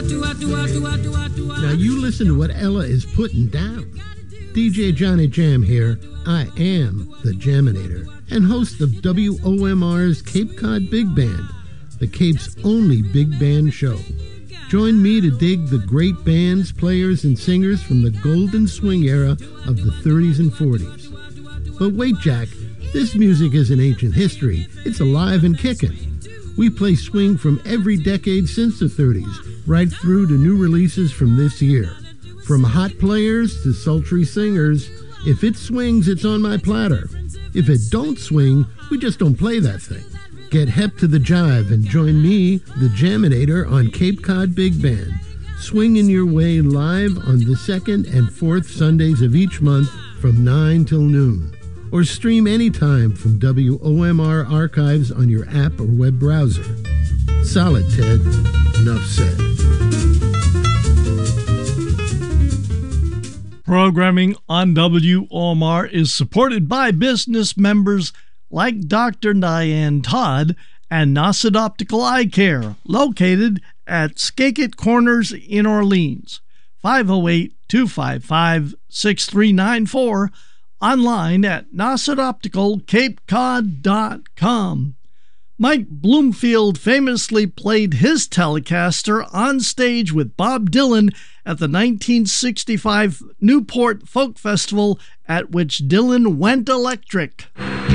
Now you listen to what Ella is putting down. DJ Johnny Jam here. I am the Jaminator and host of WOMR's Cape Cod Big Band, the Cape's only big band show. Join me to dig the great bands, players, and singers from the golden swing era of the 30s and 40s. But wait, Jack, this music isn't ancient history. It's alive and kicking. We play swing from every decade since the 30s, right through to new releases from this year. From hot players to sultry singers, if it swings, it's on my platter. If it don't swing, we just don't play that thing. Get hep to the jive and join me, the Jaminator, on Cape Cod Big Band. Swinging your way live on the second and fourth Sundays of each month from 9 till noon. Or stream anytime from WOMR archives on your app or web browser. Solid, Ted. Enough said. Programming on WOMR is supported by business members like Dr. Diane Todd and Nasset Optical Eye Care, located at Skakit Corners in Orleans. 508-255-6394, online at NassetOpticalCapeCod.com. Mike Bloomfield famously played his Telecaster on stage with Bob Dylan at the 1965 Newport Folk Festival, at which Dylan went electric.